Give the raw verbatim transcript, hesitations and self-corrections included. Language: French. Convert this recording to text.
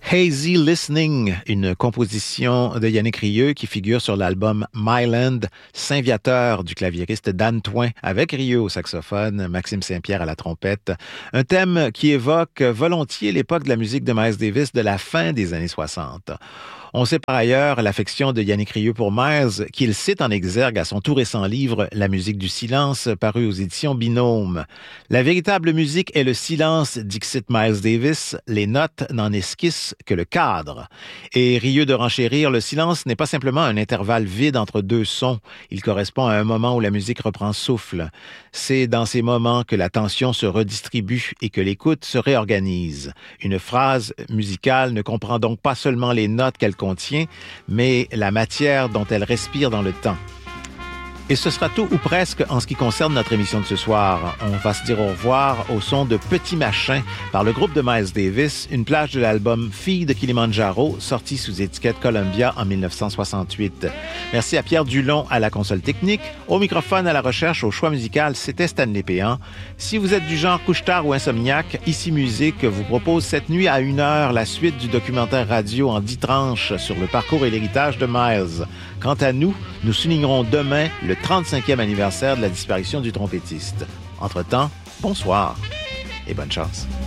Hazy Listening, une composition de Yannick Rieu qui figure sur l'album Myland, Saint-Viateur du claviériste Dan Toin, avec Rieu au saxophone, Maxime Saint-Pierre à la trompette. Un thème qui évoque volontiers l'époque de la musique de Miles Davis de la fin des années soixante. On sait par ailleurs l'affection de Yannick Rieu pour Miles, qu'il cite en exergue à son tout récent livre « La musique du silence » paru aux éditions Binôme. La véritable musique est le silence, dixit Miles Davis, les notes n'en esquissent que le cadre. Et Rieu de renchérir, le silence n'est pas simplement un intervalle vide entre deux sons, il correspond à un moment où la musique reprend souffle. C'est dans ces moments que la tension se redistribue et que l'écoute se réorganise. Une phrase musicale ne comprend donc pas seulement les notes qu'elle contient, mais la matière dont elle respire dans le temps. Et ce sera tout ou presque en ce qui concerne notre émission de ce soir. On va se dire au revoir au son de Petit Machin par le groupe de Miles Davis, une plage de l'album Fille de Kilimanjaro, sorti sous étiquette Columbia en dix-neuf cent soixante-huit. Merci à Pierre Dulon à la console technique. Au microphone, à la recherche, au choix musical, c'était Stanley Péan. Si vous êtes du genre couche-tard ou insomniaque, Ici Musique vous propose cette nuit à une heure la suite du documentaire radio en dix tranches sur le parcours et l'héritage de Miles. Quant à nous, nous soulignerons demain le trente-cinquième anniversaire de la disparition du trompettiste. Entre-temps, bonsoir et bonne chance.